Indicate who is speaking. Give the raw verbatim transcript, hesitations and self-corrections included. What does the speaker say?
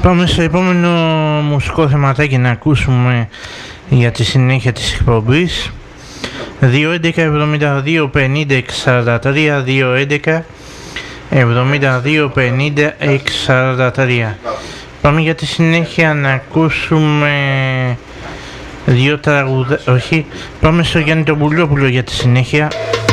Speaker 1: Πάμε στο επόμενο μουσικό θεματάκι να ακούσουμε για τη συνέχεια της εκπομπής. Δύο έντεκα εβδομήντα δύο πενήντα έξι σαράντα τρία, δύο έντεκα εβδομήντα δύο πενήντα έξι σαράντα τρία. Πάμε για τη συνέχεια να ακούσουμε δύο τραγουδά... όχι, πάμε στο Γιάννη τον Πουλόπουλο για τη συνέχεια.